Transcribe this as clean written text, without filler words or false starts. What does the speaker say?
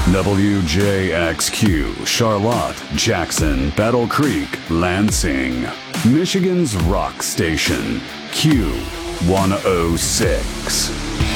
WJXQ, Charlotte, Jackson, Battle Creek, Lansing. Michigan's rock station, Q106.